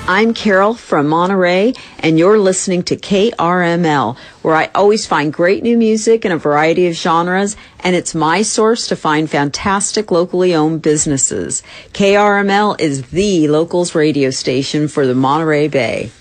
I'm Carol from Monterey, and you're listening to KRML, where I always find great new music in a variety of genres, and it's my source to find fantastic locally owned businesses. KRML is the locals radio station for the Monterey Bay.